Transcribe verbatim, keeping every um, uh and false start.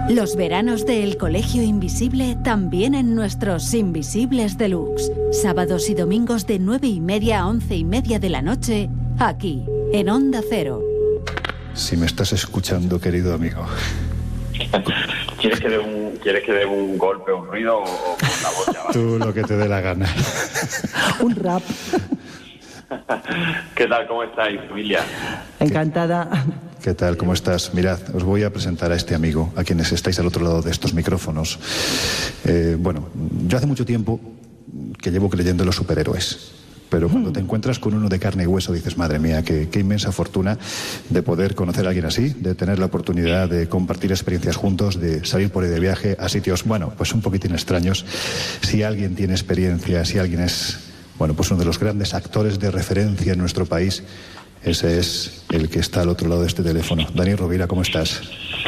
Los veranos de El Colegio Invisible también en nuestros Invisibles Deluxe. Sábados y domingos de nueve y media a once y media de la noche, aquí, en Onda Cero. Si me estás escuchando, querido amigo. ¿Quieres que dé un, ¿quieres que dé un golpe, un ruido o, o con la voz ya? Tú lo que te dé la gana. Un rap. ¿Qué tal? ¿Cómo estáis, familia? Encantada. ¿Qué tal? ¿Cómo estás? Mirad, os voy a presentar a este amigo, a quienes estáis al otro lado de estos micrófonos. Eh, bueno, yo hace mucho tiempo que llevo creyendo en los superhéroes. Pero cuando te encuentras con uno de carne y hueso dices, madre mía, qué, qué inmensa fortuna de poder conocer a alguien así, de tener la oportunidad de compartir experiencias juntos, de salir por ahí de viaje a sitios, bueno, pues un poquitín extraños. Si alguien tiene experiencia, si alguien es, bueno, pues uno de los grandes actores de referencia en nuestro país, ese es el que está al otro lado de este teléfono. Dani Rovira, ¿cómo estás?